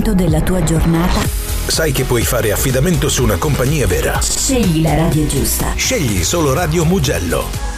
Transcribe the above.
momento della tua giornata? Sai che puoi fare affidamento su una compagnia vera. Scegli la radio giusta. Scegli solo Radio Mugello.